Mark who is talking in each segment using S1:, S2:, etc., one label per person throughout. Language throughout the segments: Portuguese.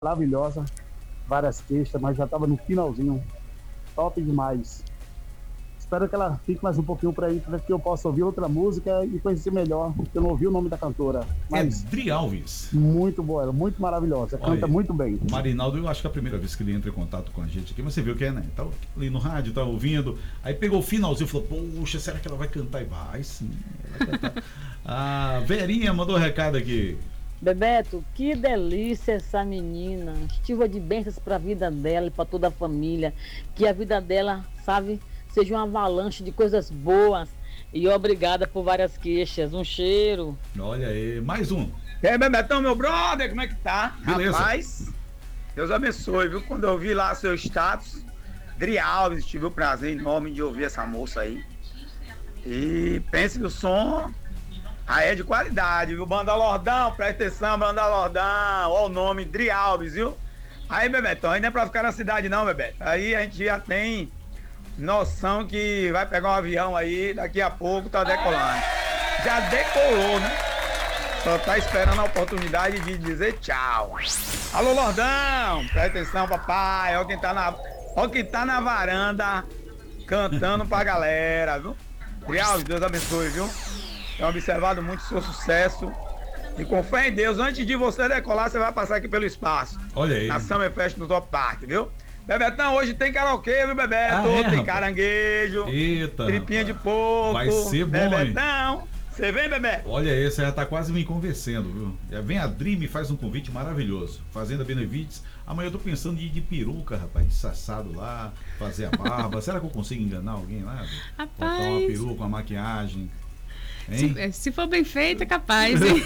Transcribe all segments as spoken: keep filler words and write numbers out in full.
S1: maravilhosa, várias queixas, mas já estava no finalzinho. Top demais. Espero que ela fique mais um pouquinho para aí, para que eu possa ouvir outra música e conhecer melhor, porque eu não ouvi o nome da cantora. Mas
S2: é Dri Alves.
S1: Muito boa, ela, muito maravilhosa,
S2: Olha
S1: canta
S2: aí,
S1: muito bem.
S2: O Marinaldo, eu acho que é a primeira vez que ele entra em contato com a gente aqui, mas você viu que é, né? Tá ali no rádio, tá ouvindo, aí pegou o finalzinho e falou, poxa, será que ela vai cantar? E vai sim, ela vai cantar. A Verinha mandou um recado aqui.
S3: Bebeto, que delícia essa menina. Chuva de bênçãos para a vida dela e para toda a família. Que a vida dela, sabe, seja uma avalanche de coisas boas. E obrigada por várias queixas. Um cheiro.
S2: Olha aí, mais um.
S4: E aí, Bebetão, meu brother, como é que tá?
S2: Beleza.
S4: Rapaz, Deus abençoe, viu? Quando eu vi lá seu status, Dri Alves, tive o prazer enorme de ouvir essa moça aí. E pense que o som aí é de qualidade, viu? Banda Lordão, presta atenção, Banda Lordão. Olha o nome, Dri Alves, viu? Aí, Bebetão, aí não é pra ficar na cidade não, Bebeto. Aí a gente já tem noção que vai pegar um avião aí, daqui a pouco tá decolando. Já decolou, né? Só tá esperando a oportunidade de dizer tchau. Alô, Lordão, presta atenção, papai. Olha quem tá na, olha quem tá na varanda cantando pra galera, viu? Dri Alves, Deus abençoe, viu? Tenho observado muito o seu sucesso. E com fé em Deus, antes de você decolar, você vai passar aqui pelo espaço.
S2: Olha aí.
S4: Na Summer Fest no Top Park, viu? Bebetão, hoje tem karaokê, viu, Bebeto?
S2: Ah, é,
S4: tem
S2: rapaz?
S4: caranguejo,
S2: Eita,
S4: tripinha de
S2: rapaz.
S4: porco.
S2: Vai ser bom, hein?
S4: Bebetão, você vem, Bebeto?
S2: Olha aí, você já tá quase me convencendo, viu? Já vem a Dri, me faz um convite maravilhoso. Fazenda Benevides. Amanhã eu tô pensando em ir de peruca, rapaz, de sassado lá, fazer a barba. Será que eu consigo enganar alguém lá?
S5: Rapaz.
S2: Botar uma peruca, uma maquiagem. Hein?
S5: Se, se for bem feito, é capaz, hein?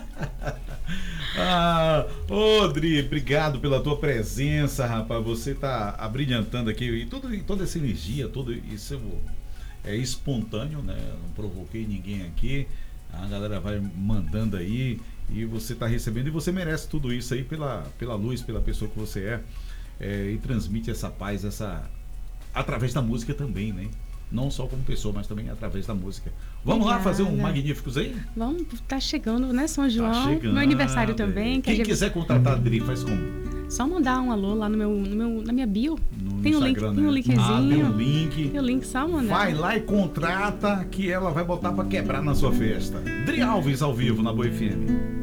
S2: Ah, ô Dri, obrigado pela tua presença, rapaz. Você tá abrilhantando aqui e, tudo, e toda essa energia, tudo isso é espontâneo, né? Não provoquei ninguém aqui. A galera vai mandando aí e você tá recebendo e você merece tudo isso aí pela, pela luz, pela pessoa que você é, é e transmite essa paz, essa através da música também, né? Não só como pessoa, mas também através da música. Vamos
S5: Obrigada.
S2: lá fazer um Magníficos aí?
S5: Vamos, tá chegando, né, São João?
S2: Tá chegando.
S5: Meu aniversário também.
S2: Quem
S5: Que
S2: quiser contratar a Dri, faz como?
S5: Só mandar um alô lá no meu, no meu, na minha bio.
S2: No
S5: tem um link,
S2: Instagram,
S5: tem um
S2: né?
S5: linkzinho.
S2: Ah, tem um link.
S5: Tem o link, só mandar.
S2: Vai lá e contrata que ela vai botar pra quebrar na sua festa. Dri Alves ao vivo na Boa F M.